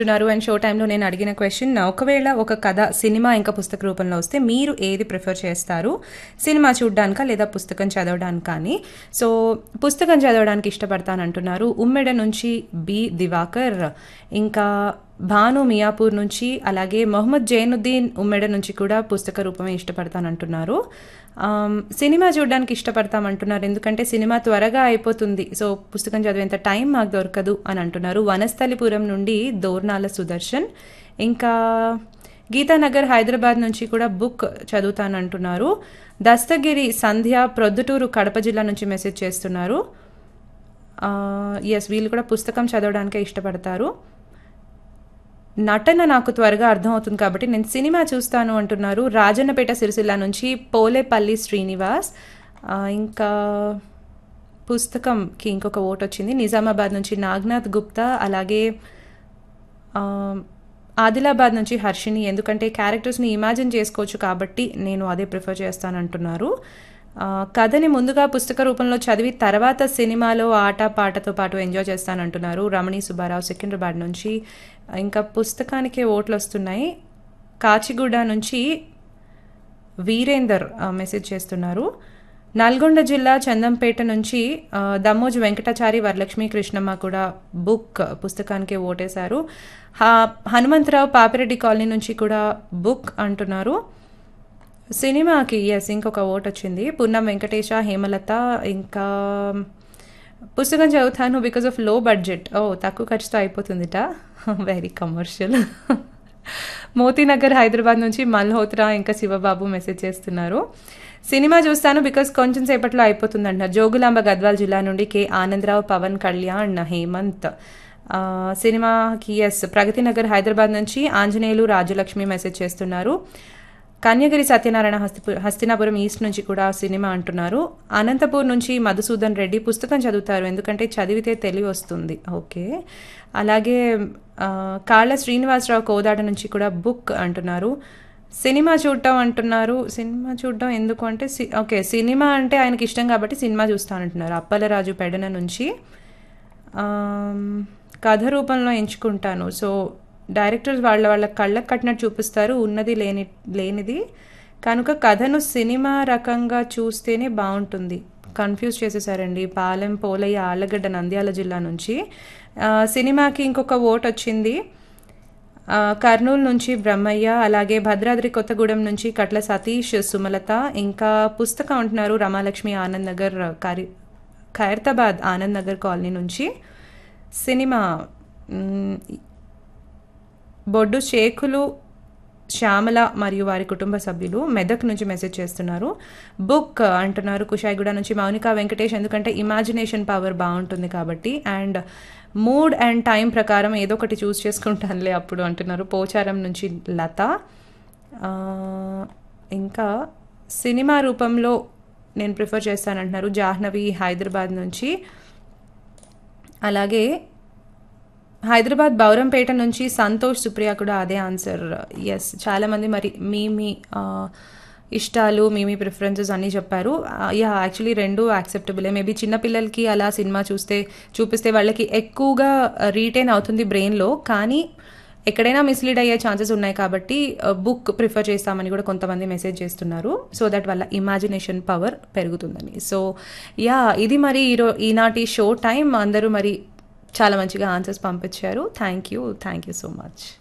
అంటున్నారు. And show టైంలో నేను అడిగిన క్వశ్చన్, ఒకవేళ ఒక కథ సినిమా ఇంకా పుస్తక రూపంలో వస్తే మీరు ఏది ప్రిఫర్ చేస్తారు, సినిమా చూడడానికా లేదా పుస్తకం చదవడానికి? కానీ సో పుస్తకం చదవడానికి ఇష్టపడతానంటున్నారు ఉమ్మెడ నుంచి బి దివాకర్, ఇంకా భాను మియాపూర్ నుంచి, అలాగే మొహమ్మద్ జైనుద్దీన్ ఉమ్మెడ నుంచి కూడా పుస్తక రూపమే ఇష్టపడతానంటున్నారు. సినిమా చూడడానికి ఇష్టపడతామంటున్నారు, ఎందుకంటే సినిమా త్వరగా అయిపోతుంది, సో పుస్తకం చదివేంత టైం మాకు దొరకదు అని అంటున్నారు. వనస్థలిపురం నుండి దోర్నాల సుదర్శన్, ఇంకా గీతానగర్ హైదరాబాద్ నుంచి కూడా బుక్ చదువుతానంటున్నారు. దస్తగిరి సంధ్య ప్రొద్దుటూరు కడప జిల్లా నుంచి మెసేజ్ చేస్తున్నారు. ఎస్, వీళ్ళు కూడా పుస్తకం చదవడానికే ఇష్టపడతారు. నటన నాకు త్వరగా అర్థమవుతుంది కాబట్టి నేను సినిమా చూస్తాను అంటున్నారు. రాజన్నపేట సిరిసిల్ల నుంచి పోలేపల్లి శ్రీనివాస్. ఇంకా పుస్తకంకి ఇంకొక ఓటు వచ్చింది. నిజామాబాద్ నుంచి నాగ్నాథ్ గుప్తా, అలాగే ఆదిలాబాద్ నుంచి హర్షిని, ఎందుకంటే క్యారెక్టర్స్ని ఇమాజిన్ చేసుకోవచ్చు కాబట్టి నేను అదే ప్రిఫర్ చేస్తానంటున్నారు. కథని ముందుగా పుస్తక రూపంలో చదివి తర్వాత సినిమాలో ఆట పాటతో పాటు ఎంజాయ్ చేస్తానంటున్నారు. రమణి సుబ్బారావు సికింద్రాబాద్ నుంచి. ఇంకా పుస్తకానికే ఓట్లు వస్తున్నాయి. కాచిగూడ నుంచి వీరేందర్ మెసేజ్ చేస్తున్నారు. నల్గొండ జిల్లా చందంపేట నుంచి దమ్మోజు వెంకటాచారి వరలక్ష్మి కృష్ణమ్మ కూడా బుక్ పుస్తకానికే ఓటేశారు. హనుమంతరావు పాపిరెడ్డి కాలనీ నుంచి కూడా బుక్ అంటున్నారు. సినిమాకి ఎస్ ఇంకొక ఓట్ వచ్చింది. పూర్ణం వెంకటేశ, హేమలత, ఇంకా పుస్తకం చదువుతాను బికాజ్ ఆఫ్ లో బడ్జెట్. తక్కువ ఖర్చుతో అయిపోతుందిట, వెరీ కమర్షియల్. మోతీనగర్ హైదరాబాద్ నుంచి మల్హోత్రా, ఇంకా శివబాబు మెసేజ్ చేస్తున్నారు. సినిమా చూస్తాను బికాజ్ కొంచెం సేపట్లో అయిపోతుంది అంటున్నారు. జోగులాంబ గద్వాల్ జిల్లా నుండి కె ఆనందరావు, పవన్ కళ్యాణ్, హేమంత్. సినిమాకి ఎస్ ప్రగతినగర్ హైదరాబాద్ నుంచి ఆంజనేయులు, రాజలక్ష్మి మెసేజ్ చేస్తున్నారు. కన్యగిరి సత్యనారాయణ హస్తినాపురం ఈస్ట్ నుంచి కూడా సినిమా అంటున్నారు. అనంతపూర్ నుంచి మధుసూదన్ రెడ్డి పుస్తకం చదువుతారు, ఎందుకంటే చదివితే తెలివి వస్తుంది. ఓకే, అలాగే కాళ్ళ శ్రీనివాసరావు కోదాడ నుంచి కూడా బుక్ అంటున్నారు. సినిమా చూడటం అంటున్నారు. సినిమా చూడటం ఎందుకు అంటే ఓకే, సినిమా అంటే ఆయనకి ఇష్టం కాబట్టి సినిమా చూస్తానంటున్నారు. అప్పలరాజు పెడన నుంచి కథ రూపంలో ఎంచుకుంటాను. సో డైరెక్టర్స్ వాళ్ళ కళ్ళకు కట్టినట్టు చూపిస్తారు, ఉన్నది లేనిది కనుక కథను సినిమా రకంగా చూస్తేనే బాగుంటుంది. కన్ఫ్యూజ్ చేసేసారండి. పాలెం పోలయ్య ఆళ్ళగడ్డ నంద్యాల జిల్లా నుంచి. సినిమాకి ఇంకొక ఓట్ వచ్చింది. కర్నూలు నుంచి బ్రహ్మయ్య, అలాగే భద్రాద్రి కొత్తగూడెం నుంచి కట్ల సతీష్, సుమలత. ఇంకా పుస్తకం అంటున్నారు రమాలక్ష్మి ఆనంద్ నగర్, ఖైరతాబాద్ ఆనంద్ నగర్ కాలనీ నుంచి. సినిమా బొడ్డు షేకులు శ్యామల మరియు వారి కుటుంబ సభ్యులు మెదక్ నుంచి మెసేజ్ చేస్తున్నారు. బుక్ అంటున్నారు కుషాయిగూడ నుంచి మౌనిక వెంకటేష్, ఎందుకంటే ఇమాజినేషన్ పవర్ బాగుంటుంది కాబట్టి, అండ్ మూడ్ అండ్ టైం ప్రకారం ఏదో ఒకటి చూస్ చేసుకుంటానులే అప్పుడు అంటున్నారు. పోచారం నుంచి లత. ఇంకా సినిమా రూపంలో నేను ప్రిఫర్ చేస్తానంటున్నారు జాహ్నవి హైదరాబాద్ నుంచి. అలాగే హైదరాబాద్ బౌరంపేట నుంచి సంతోష్ సుప్రియ కూడా అదే ఆన్సర్. ఎస్, చాలామంది మరి మీ ఇష్టాలు మీ ప్రిఫరెన్సెస్ అన్నీ చెప్పారు. యాక్చువల్లీ రెండు యాక్సెప్టబులే. మేబీ చిన్నపిల్లలకి అలా సినిమా చూపిస్తే వాళ్ళకి ఎక్కువగా రీటైన్ అవుతుంది బ్రెయిన్లో, కానీ ఎక్కడైనా మిస్లీడ్ అయ్యే ఛాన్సెస్ ఉన్నాయి కాబట్టి బుక్ ప్రిఫర్ చేస్తామని కూడా కొంతమంది మెసేజ్ చేస్తున్నారు. సో దట్ వాళ్ళ ఇమాజినేషన్ పవర్ పెరుగుతుందని. సో ఇది మరి ఈనాటి షో టైం. అందరూ మరి చాలా మంచిగా ఆన్సర్స్ పంపించారు. Thank you so much.